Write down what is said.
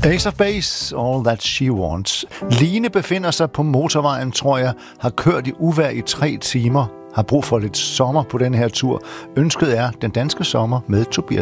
Ace of Base, All That She Wants. Line befinder sig på motorvejen, tror jeg, har kørt i uvejr i 3 timer, har brug for lidt sommer på den her tur. Ønsket er den danske sommer med Tobias